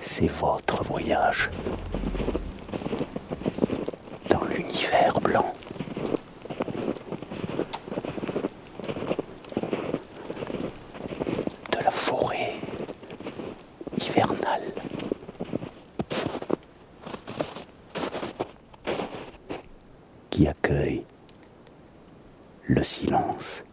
c'est votre voyage dans l'univers blanc. De la forêt hivernale. Qui accueille le silence.